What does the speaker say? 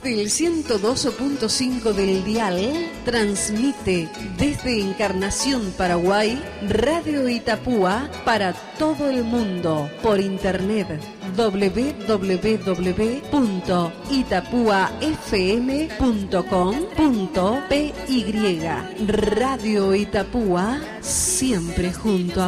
Desde el 102.5 del dial, transmite desde Encarnación, Paraguay, Radio Itapúa para todo el mundo por internet www.itapuafm.com.py. Radio Itapúa, siempre junto a